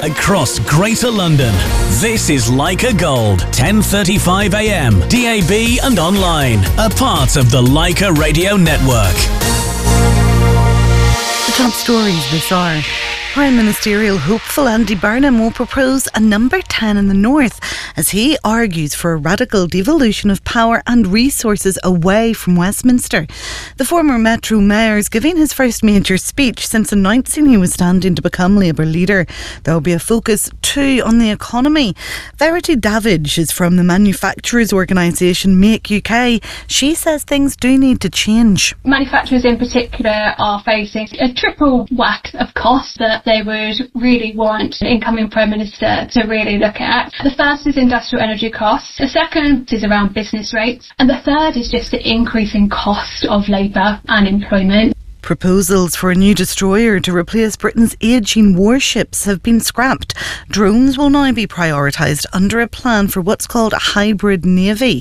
across Greater London. This is Leica Gold, 10:35 a.m, DAB and online. A part of the Leica Radio Network. The top stories this hour. Prime Ministerial hopeful Andy Burnham will propose a number 10 in the north as he argues for a radical devolution of power and resources away from Westminster. The former Metro Mayor is giving his first major speech since announcing he was standing to become Labour leader. There will be a focus too on the economy. Verity Davidge is from the manufacturers organisation Make UK. She says things do need to change. Manufacturers in particular are facing a triple whack of costs that they would really want an incoming Prime Minister to really look at. The first is industrial energy costs, the second is around business rates, and the third is just the increasing cost of labour and employment. Proposals for a new destroyer to replace Britain's ageing warships have been scrapped. Drones will now be prioritised under a plan for what's called a hybrid navy.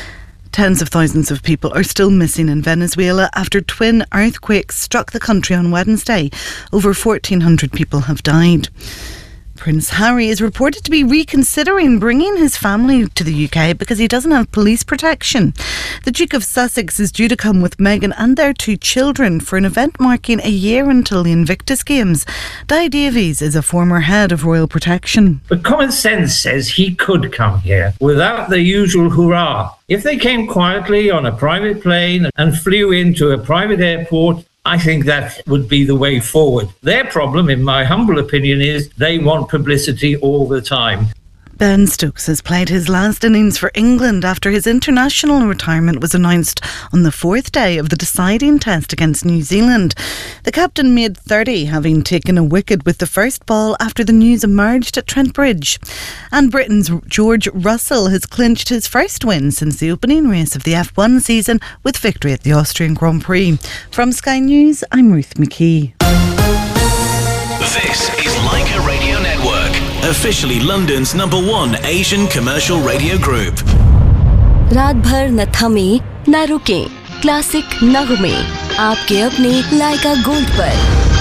Tens of thousands of people are still missing in Venezuela after twin earthquakes struck the country on Wednesday. Over 1,400 people have died. Prince Harry is reported to be reconsidering bringing his family to the UK because he doesn't have police protection. The Duke of Sussex is due to come with Meghan and their 2 children for an event marking a year until the Invictus Games. Di Davies is a former head of Royal Protection. But common sense says he could come here without the usual hurrah. If they came quietly on a private plane and flew into a private airport, I think that would be the way forward. Their problem, in my humble opinion, is they want publicity all the time. Ben Stokes has played his last innings for England after his international retirement was announced on the 4th day of the deciding test against New Zealand. The captain made 30, having taken a wicket with the first ball after the news emerged at Trent Bridge. And Britain's George Russell has clinched his first win since the opening race of the F1 season with victory at the Austrian Grand Prix. From Sky News, I'm Ruth McKee. This is Leica Radio Network, officially London's #1 Asian commercial radio group. रात भर न थमे न रुके, classic नगमे आपके अपने लाइका gold पर।